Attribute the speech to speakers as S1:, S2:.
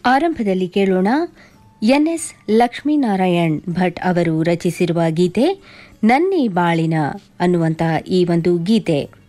S1: ಆರಂಭದಲ್ಲಿ ಕೇಳೋಣ ಎನ್ಎಸ್ ಲಕ್ಷ್ಮೀನಾರಾಯಣ್ ಭಟ್ ಅವರು ರಚಿಸಿರುವ ಗೀತೆ ನನ್ನಿ ಬಾಳಿನ ಅನ್ನುವಂತಹ ಈ ಒಂದು ಗೀತೆ.